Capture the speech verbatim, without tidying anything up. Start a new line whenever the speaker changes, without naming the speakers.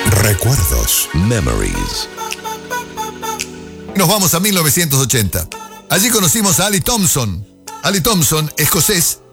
Recuerdos. Memories.
Nos vamos a mil novecientos ochenta. Allí conocimos a Ali Thompson. Ali Thompson, escocés,